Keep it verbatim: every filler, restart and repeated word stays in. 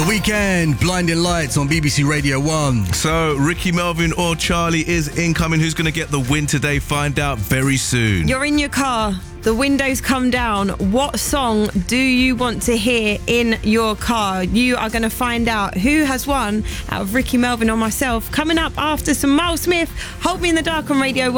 The Weekend, Blinding Lights on B B C Radio one. So, Ricky Melvin or Charlie is incoming. Who's going to get the win today? Find out very soon. You're in your car. The windows come down. What song do you want to hear in your car? You are going to find out who has won out of Ricky Melvin or myself. Coming up after some Miles Smith, Hold Me in the Dark on Radio one.